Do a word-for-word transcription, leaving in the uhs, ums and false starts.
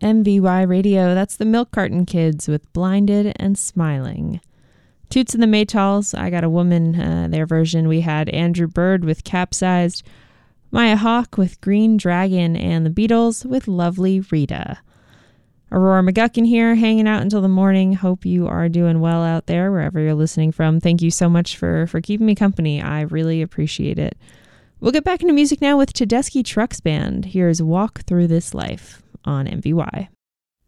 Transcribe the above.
M V Y Radio. That's the Milk Carton Kids with Blinded and Smiling. Toots and the Maytals, I Got a Woman, uh, their version. We had Andrew Bird with Capsized, Maya Hawke with Green Dragon, and the Beatles with Lovely Rita. Aurora McGuckin here, hanging out until the morning. Hope you are doing well out there, wherever you're listening from. Thank you so much for, for keeping me company. I really appreciate it. We'll get back into music now with Tedeschi Trucks Band. Here's Walk Through This Life on M V Y.